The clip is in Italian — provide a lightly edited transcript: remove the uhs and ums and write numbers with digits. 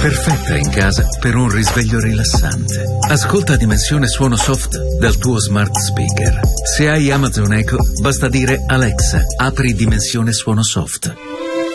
perfetta in casa per un risveglio rilassante. Ascolta Dimensione Suono Soft dal tuo smart speaker. Se hai Amazon Echo, basta dire Alexa, apri Dimensione Suono Soft.